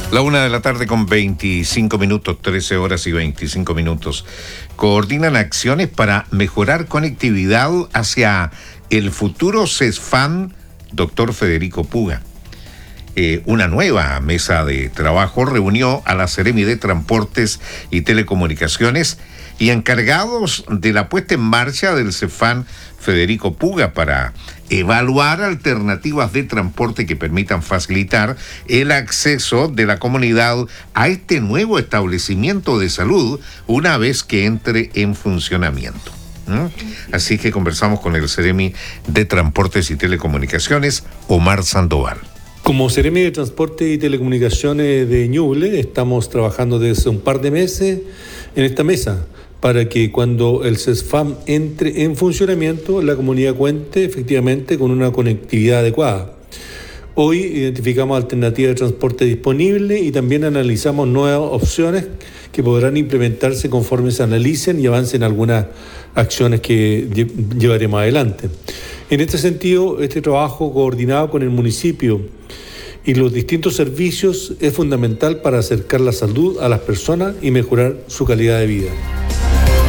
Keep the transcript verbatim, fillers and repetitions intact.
La una de la tarde con veinticinco minutos, trece horas y veinticinco minutos. Coordinan acciones para mejorar conectividad hacia el futuro CESFAM, doctor Federico Puga. Eh, una nueva mesa de trabajo reunió a la Seremi de Transportes y Telecomunicaciones y encargados de la puesta en marcha del CESFAM Federico Puga para evaluar alternativas de transporte que permitan facilitar el acceso de la comunidad a este nuevo establecimiento de salud una vez que entre en funcionamiento. ¿Mm? Así que conversamos con el Seremi de Transportes y Telecomunicaciones, Omar Sandoval. Como Seremi de Transporte y Telecomunicaciones de Ñuble, estamos trabajando desde un par de meses en esta mesa para que cuando el CESFAM entre en funcionamiento, la comunidad cuente efectivamente con una conectividad adecuada. Hoy identificamos alternativas de transporte disponibles y también analizamos nuevas opciones que podrán implementarse conforme se analicen y avancen algunas acciones que llevaremos adelante. En este sentido, este trabajo coordinado con el municipio y los distintos servicios es fundamental para acercar la salud a las personas y mejorar su calidad de vida.